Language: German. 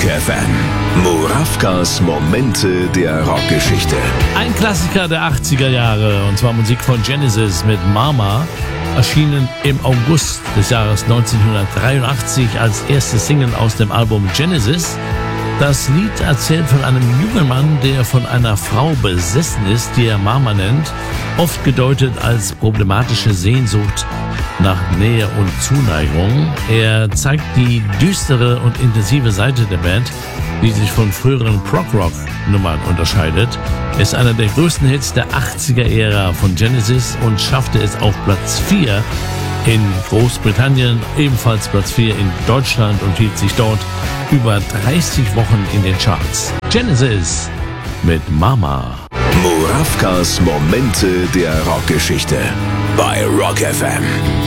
FM. Murawkas Momente der Rockgeschichte. Ein Klassiker der 80er Jahre, und zwar Musik von Genesis mit Mama, erschienen im August des Jahres 1983 als erste Single aus dem Album Genesis. Das Lied erzählt von einem jungen Mann, der von einer Frau besessen ist, die er Mama nennt, oft gedeutet als problematische Sehnsucht nach Nähe und Zuneigung. Er zeigt die düstere und intensive Seite der Band, die sich von früheren Prog-Rock-Nummern unterscheidet. Er ist einer der größten Hits der 80er-Ära von Genesis und schaffte es auf Platz 4 in Großbritannien, ebenfalls Platz 4 in Deutschland und hielt sich dort über 30 Wochen in den Charts. Genesis mit Mama. Murawkas Momente der Rockgeschichte bei Rock FM.